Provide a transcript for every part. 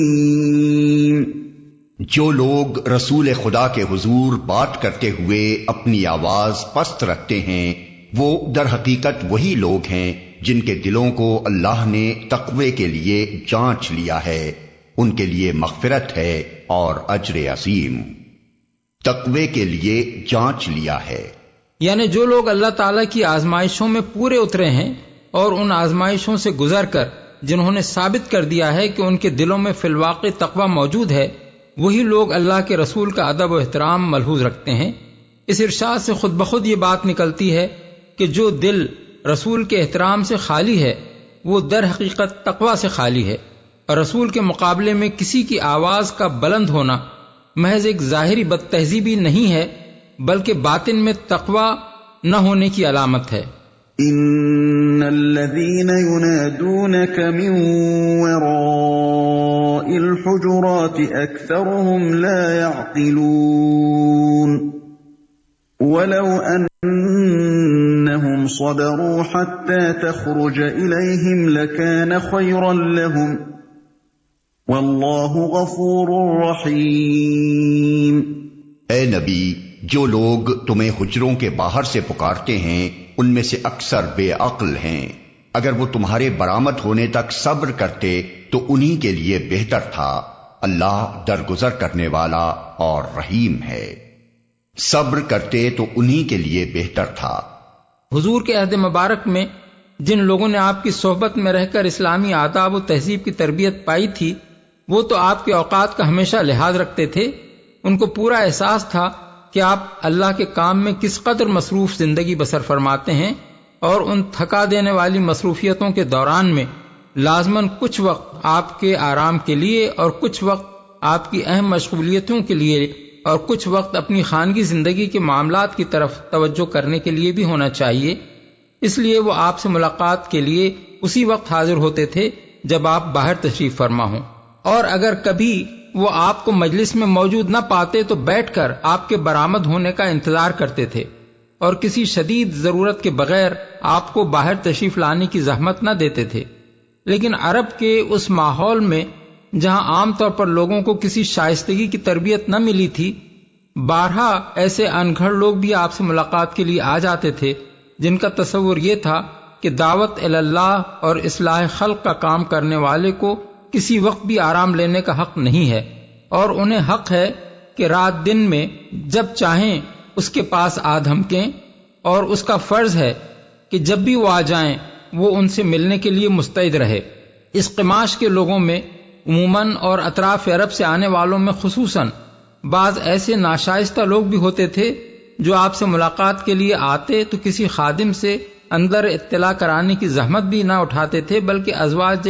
جو لوگ رسول خدا کے حضور بات کرتے ہوئے اپنی آواز پست رکھتے ہیں وہ در حقیقت وہی لوگ ہیں جن کے دلوں کو اللہ نے تقوی کے لیے جانچ لیا ہے، ان کے لیے مغفرت ہے اور اجر عظیم۔ تقوی کے لیے جانچ لیا ہے یعنی جو لوگ اللہ تعالیٰ کی آزمائشوں میں پورے اترے ہیں اور ان آزمائشوں سے گزر کر جنہوں نے ثابت کر دیا ہے کہ ان کے دلوں میں فی الواقع تقوی موجود ہے، وہی لوگ اللہ کے رسول کا ادب و احترام ملحوظ رکھتے ہیں۔ اس ارشاد سے خود بخود یہ بات نکلتی ہے کہ جو دل رسول کے احترام سے خالی ہے وہ در حقیقت تقوی سے خالی ہے، اور رسول کے مقابلے میں کسی کی آواز کا بلند ہونا محض ایک ظاہری بد تہذیبی نہیں ہے بلکہ باطن میں تقوی نہ ہونے کی علامت ہے۔ ان الذين ينادونك من وراء الحجرات اكثرهم لا يعقلون ولو انهم صبروا حتى تخرج اليهم لكان خيرا لهم والله غفور رحيم۔ اے نبی، جو لوگ تمہیں حجروں کے باہر سے پکارتے ہیں ان میں سے اکثر بے عقل ہیں، اگر وہ تمہارے برآمد ہونے تک صبر کرتے تو انہی کے لیے بہتر تھا، اللہ درگزر کرنے والا اور رحیم ہے۔ صبر کرتے تو انہی کے لیے بہتر تھا۔ حضور کے عہد مبارک میں جن لوگوں نے آپ کی صحبت میں رہ کر اسلامی آداب و تہذیب کی تربیت پائی تھی وہ تو آپ کے اوقات کا ہمیشہ لحاظ رکھتے تھے، ان کو پورا احساس تھا کہ آپ اللہ کے کام میں کس قدر مصروف زندگی بسر فرماتے ہیں، اور ان تھکا دینے والی مصروفیتوں کے دوران میں لازماً کچھ وقت آپ کے آرام کے لیے اور کچھ وقت آپ کی اہم مشغولیتوں کے لیے اور کچھ وقت اپنی خانگی زندگی کے معاملات کی طرف توجہ کرنے کے لیے بھی ہونا چاہیے۔ اس لیے وہ آپ سے ملاقات کے لیے اسی وقت حاضر ہوتے تھے جب آپ باہر تشریف فرما ہوں، اور اگر کبھی وہ آپ کو مجلس میں موجود نہ پاتے تو بیٹھ کر آپ کے برآمد ہونے کا انتظار کرتے تھے، اور کسی شدید ضرورت کے بغیر آپ کو باہر تشریف لانے کی زحمت نہ دیتے تھے۔ لیکن عرب کے اس ماحول میں جہاں عام طور پر لوگوں کو کسی شائستگی کی تربیت نہ ملی تھی، بارہا ایسے انگھڑ لوگ بھی آپ سے ملاقات کے لیے آ جاتے تھے جن کا تصور یہ تھا کہ دعوت اللہ اور اصلاح خلق کا کام کرنے والے کو کسی وقت بھی آرام لینے کا حق نہیں ہے، اور انہیں حق ہے کہ رات دن میں جب چاہیں اس کے پاس آ دھمکیں، اور اس کا فرض ہے کہ جب بھی وہ آ جائیں وہ ان سے ملنے کے لیے مستعد رہے۔ اس قماش کے لوگوں میں عموماً اور اطراف عرب سے آنے والوں میں خصوصاً بعض ایسے ناشائستہ لوگ بھی ہوتے تھے جو آپ سے ملاقات کے لیے آتے تو کسی خادم سے اندر اطلاع کرانے کی زحمت بھی نہ اٹھاتے تھے، بلکہ ازواج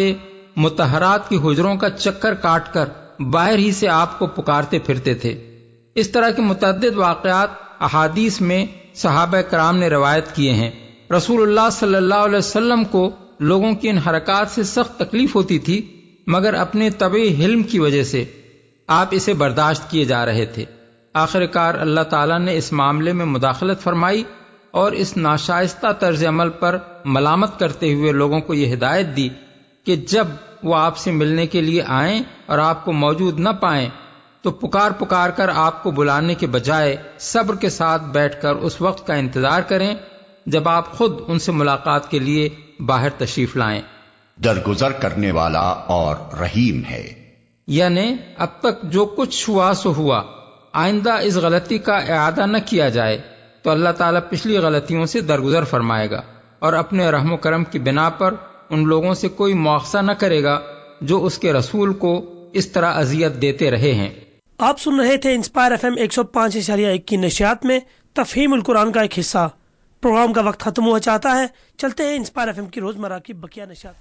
مطہرات کی حجروں کا چکر کاٹ کر باہر ہی سے آپ کو پکارتے پھرتے تھے۔ اس طرح کے متعدد واقعات احادیث میں صحابہ کرام نے روایت کیے ہیں۔ رسول اللہ صلی اللہ علیہ وسلم کو لوگوں کی ان حرکات سے سخت تکلیف ہوتی تھی، مگر اپنے طبعی حلم کی وجہ سے آپ اسے برداشت کیے جا رہے تھے۔ آخر کار اللہ تعالیٰ نے اس معاملے میں مداخلت فرمائی اور اس ناشائستہ طرز عمل پر ملامت کرتے ہوئے لوگوں کو یہ ہدایت دی کہ جب وہ آپ سے ملنے کے لیے آئیں اور آپ کو موجود نہ پائیں تو پکار پکار کر آپ کو بلانے کے بجائے صبر کے ساتھ بیٹھ کر اس وقت کا انتظار کریں جب آپ خود ان سے ملاقات کے لیے باہر تشریف لائیں۔ درگزر کرنے والا اور رحیم ہے، یعنی اب تک جو کچھ ہوا سو ہوا، آئندہ اس غلطی کا اعادہ نہ کیا جائے تو اللہ تعالیٰ پچھلی غلطیوں سے درگزر فرمائے گا اور اپنے رحم و کرم کی بنا پر ان لوگوں سے کوئی مواخذہ نہ کرے گا جو اس کے رسول کو اس طرح اذیت دیتے رہے ہیں۔ آپ سن رہے تھے انسپائر ایف ایم 105.1 کی نشریات میں تفہیم القرآن کا ایک حصہ۔ پروگرام کا وقت ختم ہوا چاہتا ہے، چلتے ہیں انسپائر ایف ایم کی روزمرہ کی بقیہ نشریات۔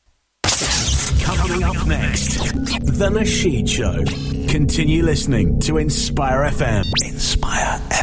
Coming up next, The Nasheed Show. Continue listening to Inspire FM. Inspire FM.